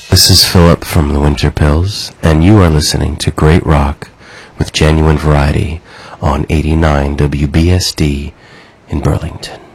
This is Philip from the Winter Pills, and you are listening to Great Rock with Genuine Variety on 89 WBSD in Burlington.